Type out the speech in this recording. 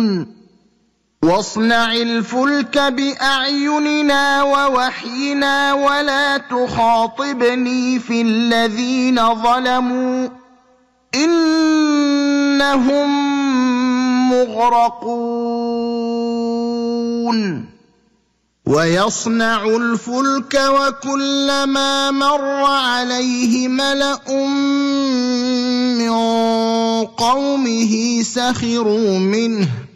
واصنع الفلك بأعيننا ووحينا ولا تخاطبني في الذين ظلموا إنهم مغرقون ويصنع الفلك وكلما مر عليه ملأ من قومه سخروا منه